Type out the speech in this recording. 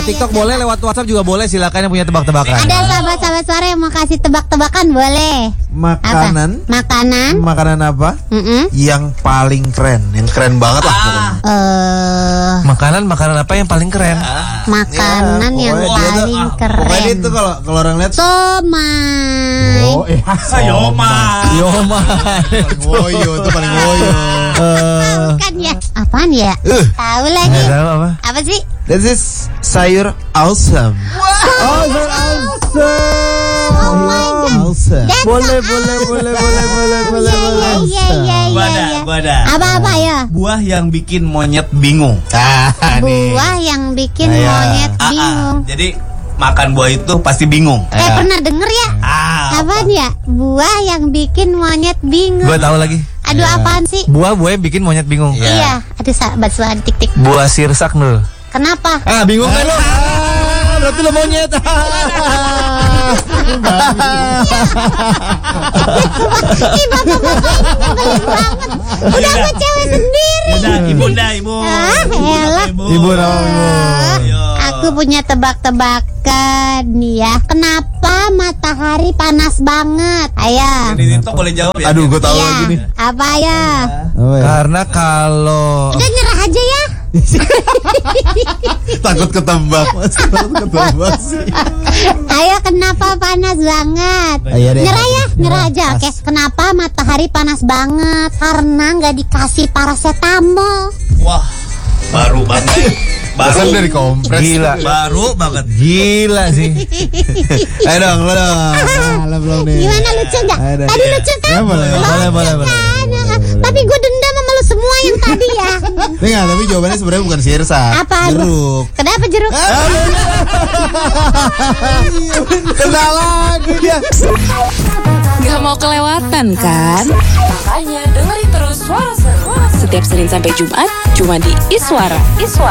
lewat TikTok boleh, lewat WhatsApp juga boleh. Silakan yang punya tebak-tebakan. Ada sahabat-sahabat suara yang mau kasih tebak-tebakan boleh. Makanan. Makanan Apa? Yang paling keren, yang keren banget lah pokoknya. Makanan apa yang paling keren? Makanan yang paling keren. Pokoknya itu kalau orang lihat somai. Yomai. Woyo itu paling woyo. Bukan ya? Apaan ya? Tahu lagi. Nggak tahu apa? Apa sih? This is sayur awesome. Oh my god. Awesome. That's Boleh. Iya. Gua ada. Apa ya? Buah yang bikin monyet bingung. Buah yang bikin monyet bingung. Jadi makan buah itu pasti bingung. Pernah denger ya? Apaan ya? Buah yang bikin monyet bingung. Gue tahu lagi. Aduh, apaan sih? Buah yang bikin monyet bingung. Iya. Aduh, sahabat suara tik-tik. Buah sirsak Nul. Kenapa? Bingung kan lo? Berarti lo monyet. Ih, bapak-bapak ini nyebelin banget. Udah sama cewek sendiri. Ibu. Elah. Ibu Aku punya tebak-tebakan nih ya. Kenapa matahari panas banget? Ayo. Ini Tito boleh jawab ya. Aduh, gue tahu Iya. lagi nih. Apa ya? Karena kalau Udah nyerah aja ya. Takut ketebak, Mas. Sih. Ayo, kenapa panas banget? Ayo deh. Nyerah ya, nyerah aja. Oke. Kenapa matahari panas banget? Karena nggak dikasih paracetamol. Wah, baru banget. Baru dari kompres. Gila. Baru banget. Gila sih. Ayo dong, lo dong. Lo belum nih. Gimana, lucu nggak? Ayo deh. Tadi lucu kan? Ya, boleh. Tapi gue dendam sama lu semua yang tadi ya. Enggak, tapi jawabannya sebenarnya bukan sirsa. Apa? Jeruk. Kenapa jeruk? Kena lagi dia. Gak mau kelewatan kan? Makanya dengerin terus Suara Seru setiap Senin sampai Jumat cuma di Iswara.